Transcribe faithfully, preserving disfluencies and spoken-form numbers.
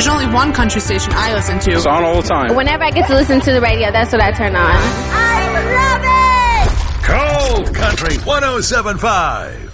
There's only one country station I listen to. It's on all the time. Whenever I get to listen to the radio, that's what I turn on. I love it! Cold Country one oh seven point five.